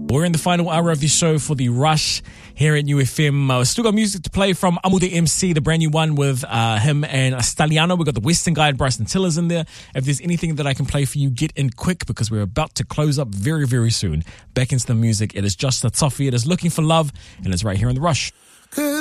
We're in the final hour of the show for The Rush here at New FM. We've still got music to play from Amude MC, the brand new one with him and Staliano. We've got the Western guy, Bryson Tillers, in there. If there's anything that I can play for you, get in quick because we're about to close up very, very soon. Back into the music. It is Just a Toffee. It is Looking for Love, and it's right here in The Rush.